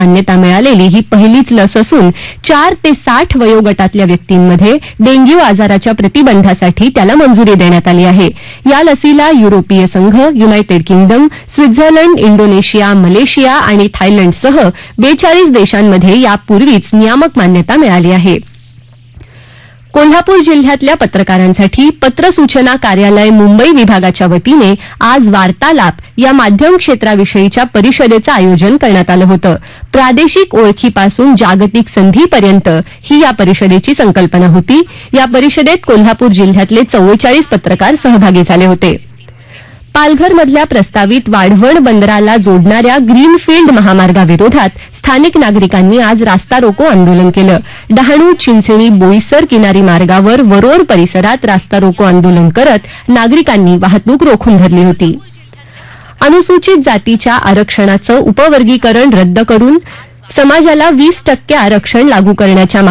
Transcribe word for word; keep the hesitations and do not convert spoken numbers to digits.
मान्यता मिळालेली ही पहिलीच लस असून चार ते साठ वयोगटातल्या व्यक्तींमध्ये डेंग्यू आजाराच्या प्रतिबंधासाठी त्याला मंजुरी देण्यात आली आहे. या लसीला युरोपीय संघ, United kingdom, Switzerland, Indonesia, Malaysia आणि थायलंडसह बेचाळीस देशांमध्ये यापूर्वीच नियामक मान्यता मिळाली आहे. कोल्हापूर जिल्ह्यातल्या पत्रकारांसाठी पत्र सूचना कार्यालय मुंबई विभागाच्या वतीने आज वार्तालाप या माध्यम क्षेत्राविषयीच्या परिषदेचं आयोजन करण्यात आलं होतं. प्रादेशिक ओळखीपासून जागतिक संधीपर्यंत ही या परिषदेची संकल्पना होती. या परिषदेत कोल्हापूर जिल्ह्यातले चव्वेचाळीस पत्रकार सहभागी झाले होते. पालघरमधल्या प्रस्तावित वाढवण बंदराला जोडणाऱ्या ग्रीनफील्ड महामार्गाविरोधात स्थानिक नागरिकांनी आज रास्ता रोको आंदोलन केलं. डहाणू, चिंचणी, बोईसर किनारी मार्गावर वरोर परिसरात रास्ता रोको आंदोलन करत नागरिकांनी वाहतूक रोखून धरली होती. अनुसूचित जातीच्या आरक्षणाचं उपवर्गीकरण रद्द करून समाजाला वीस टक्के आरक्षण लागू करण्याच्या